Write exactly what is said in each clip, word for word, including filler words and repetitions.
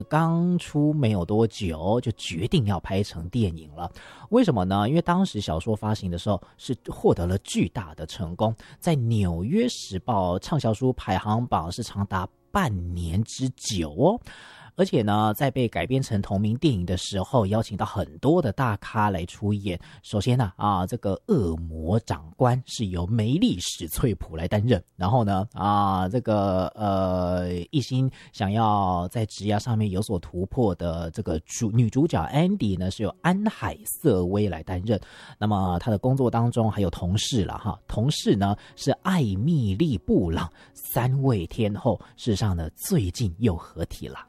刚出没有多久就决定要拍成电影了。为什么呢？因为当时小说发行的时候是获得了巨大的成功，在纽约时报畅销书排行榜是长达半年之久哦。而且呢，在被改编成同名电影的时候，邀请到很多的大咖来出演。首先呢，啊，这个恶魔长官是由梅丽史翠普来担任。然后呢，啊，这个呃，一心想要在职业上面有所突破的这个主女主角 Andy 呢，是由安海瑟薇来担任。那么她的工作当中还有同事了哈，同事呢是艾蜜莉布朗，三位天后，事实上呢，最近又合体了。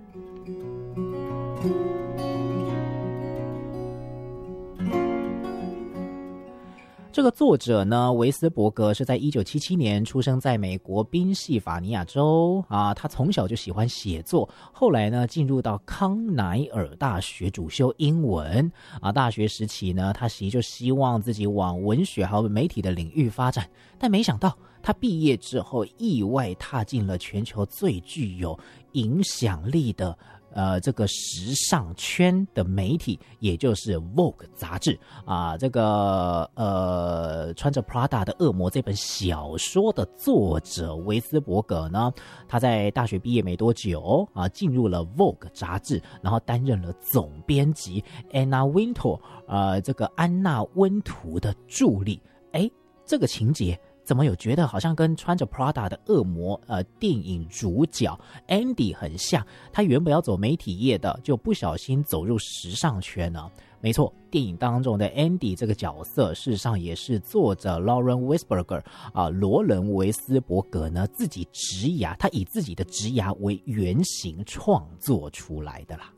这个作者呢，维斯伯格是在一九七七年出生在美国宾夕法尼亚州啊。他从小就喜欢写作，后来呢进入到康乃尔大学主修英文啊。大学时期呢，他其实就希望自己往文学还有媒体的领域发展，但没想到他毕业之后意外踏进了全球最具有影响力的呃，这个时尚圈的媒体，也就是 Vogue 杂志啊。这个呃，穿着 Prada 的恶魔这本小说的作者维斯伯格呢，他在大学毕业没多久啊，进入了 Vogue 杂志，然后担任了总编辑 Anna Wintour， 呃，这个安娜温图的助理。哎，这个情节怎么有觉得好像跟穿着 Prada 的恶魔呃电影主角 Andy 很像？他原本要走媒体业的，就不小心走入时尚圈了。没错，电影当中的 Andy 这个角色，事实上也是作者 Lauren Weisberger 啊，罗伦维斯伯格呢自己职涯，他以自己的职涯为原型创作出来的啦。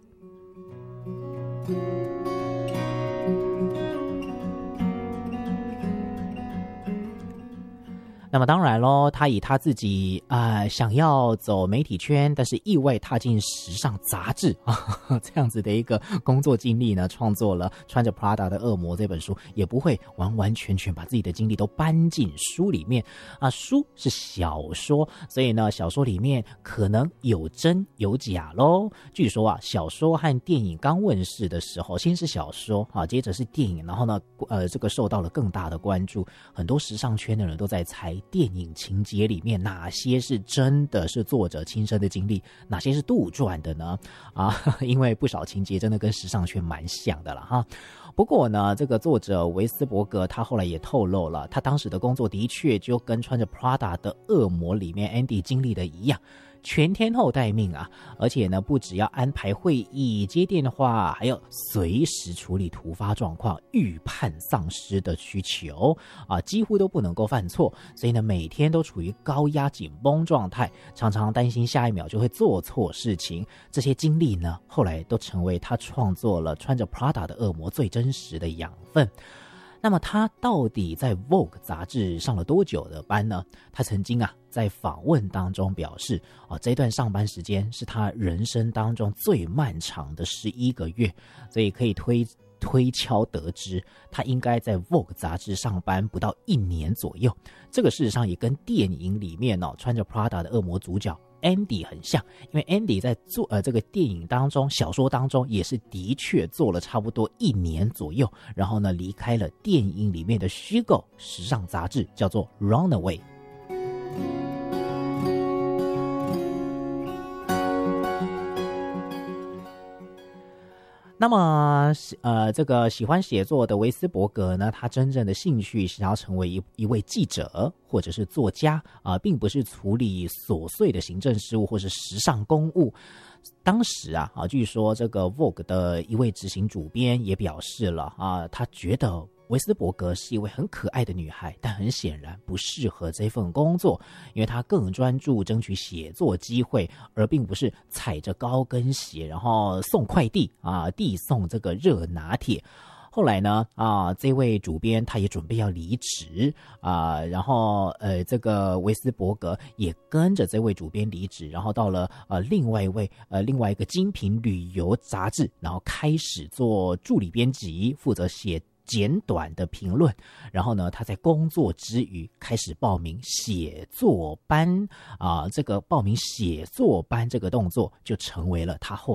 那么当然咯，他以他自己啊、呃、想要走媒体圈，但是意外踏进时尚杂志啊这样子的一个工作经历呢，创作了《穿着 Prada 的恶魔》这本书，也不会完完全全把自己的经历都搬进书里面啊。书是小说，所以呢，小说里面可能有真有假咯。据说啊，小说和电影刚问世的时候，先是小说啊，接着是电影，然后呢，呃，这个受到了更大的关注，很多时尚圈的人都在猜电影情节里面哪些是真的是作者亲身的经历，哪些是杜撰的呢？啊，因为不少情节真的跟时尚圈蛮像的了哈。不过呢，这个作者维斯伯格他后来也透露了，他当时的工作的确就跟穿着 Prada 的恶魔里面 Andy 经历的一样，全天候待命啊，而且呢，不只要安排会议、接电话，还要随时处理突发状况、预判丧失的需求啊，几乎都不能够犯错。所以呢，每天都处于高压紧绷状态，常常担心下一秒就会做错事情。这些经历呢，后来都成为他创作了《穿着 Prada 的恶魔》最真实的养分。那么他到底在 Vogue 杂志上了多久的班呢？他曾经啊在访问当中表示，哦，这段上班时间是他人生当中最漫长的十一个月，所以可以推推敲得知，他应该在 Vogue 杂志上班不到一年左右。这个事实上也跟电影里面哦穿着 Prada 的恶魔主角Andy 很像，因为 Andy 在做呃这个电影当中、小说当中也是的确做了差不多一年左右，然后呢离开了电影里面的虚构时尚杂志，叫做 Runaway。那么，呃，这个喜欢写作的维斯伯格呢，他真正的兴趣是要成为一一位记者或者是作家啊、呃，并不是处理琐碎的行政事务或是时尚公务。当时啊，啊，据说这个 Vogue 的一位执行主编也表示了啊，他觉得维斯伯格是一位很可爱的女孩，但很显然不适合这份工作，因为她更专注争取写作机会，而并不是踩着高跟鞋然后送快递啊，递送这个热拿铁。后来呢，啊，这位主编他也准备要离职啊，然后呃，这个维斯伯格也跟着这位主编离职，然后到了呃另外一位呃另外一个精品旅游杂志，然后开始做助理编辑，负责写简短的评论，然后呢，他在工作之余开始报名写作班啊、呃，这个报名写作班这个动作就成为了他后